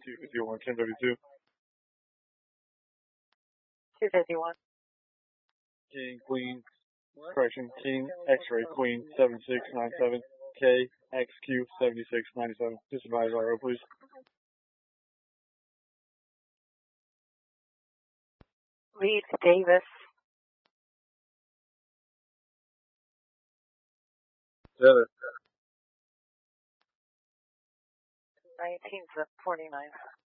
251, 1032. 251. King, Queen, correction, King, X-ray, Queen, 7697, K, XQ, 7697. Just advise RO, please. Reed Davis. 1949.